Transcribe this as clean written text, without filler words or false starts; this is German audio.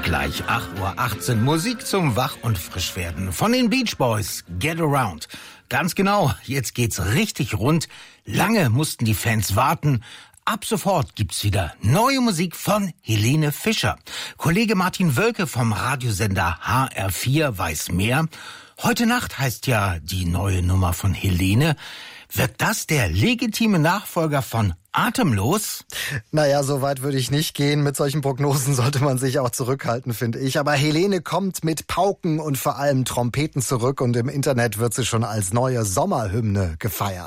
Gleich 8:18 Uhr. Musik zum Wach- und Frischwerden. Von den Beach Boys, Get Around. Ganz genau, jetzt geht's richtig rund. Lange mussten die Fans warten. Ab sofort gibt's wieder neue Musik von Helene Fischer. Kollege Martin Wölke vom Radiosender HR4 weiß mehr. Heute Nacht heißt ja die neue Nummer von Helene. Wird das der legitime Nachfolger von Atemlos? Naja, so weit würde ich nicht gehen. Mit solchen Prognosen sollte man sich auch zurückhalten, finde ich. Aber Helene kommt mit Pauken und vor allem Trompeten zurück und im Internet wird sie schon als neue Sommerhymne gefeiert.